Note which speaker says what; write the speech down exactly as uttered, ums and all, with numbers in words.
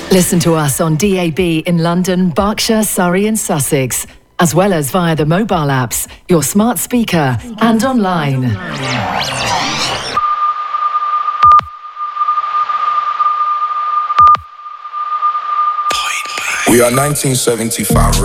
Speaker 1: Listen to us on D A B in London, Berkshire, Surrey and Sussex, as well as via the mobile apps, your smart speaker and online.
Speaker 2: We are nineteen seventy-five